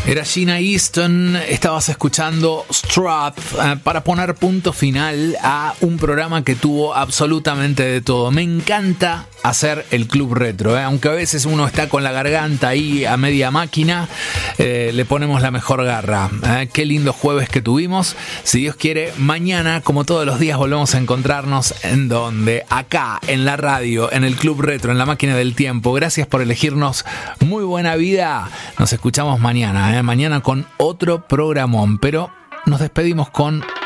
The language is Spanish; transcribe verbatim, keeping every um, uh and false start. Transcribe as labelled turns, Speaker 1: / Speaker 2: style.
Speaker 1: Era Gina Easton, estabas escuchando Strap eh, para poner punto final a un programa que tuvo absolutamente de todo. Me encanta hacer el Club Retro, eh, aunque a veces uno está con la garganta ahí a media máquina, eh, le ponemos la mejor garra. Eh, qué lindo jueves que tuvimos. Si Dios quiere, mañana, como todos los días, volvemos a encontrarnos en donde, acá, en la radio, en el Club Retro, en la máquina del tiempo. Gracias por elegirnos. Muy buena vida. Nos escuchamos mañana, ¿eh? Mañana con otro programón, pero nos despedimos con